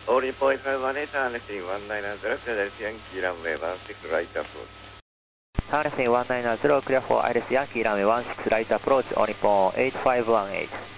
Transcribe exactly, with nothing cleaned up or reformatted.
All in point five one eight, harnessing one nine zero, Philadelphia Yankee runway one six right approach. Harnessing one nine zero, clear for Iris Yankee runway one six right approach, all in point eight five one eight.